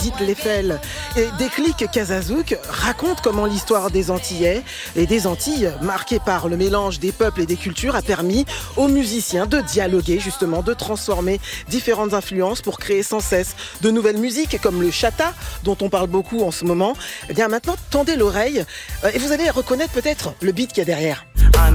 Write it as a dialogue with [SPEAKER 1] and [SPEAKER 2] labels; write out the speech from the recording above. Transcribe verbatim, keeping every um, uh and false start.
[SPEAKER 1] Dite l'Eiffel et Déclic Casazouk raconte comment l'histoire des Antillais et des Antilles, marquée par le mélange des peuples et des cultures, a permis aux musiciens de dialoguer, justement, de transformer différentes influences pour créer sans cesse de nouvelles musiques comme le chata, dont on parle beaucoup en ce moment. Eh bien maintenant, tendez l'oreille et vous allez reconnaître peut-être le beat qu'il y a derrière.